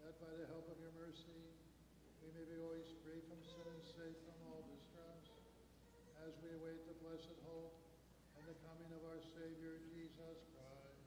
that by the help of your mercy, we may be always free from sin and safe from all distress, as we await the blessed hope and the coming of our Savior, Jesus Christ.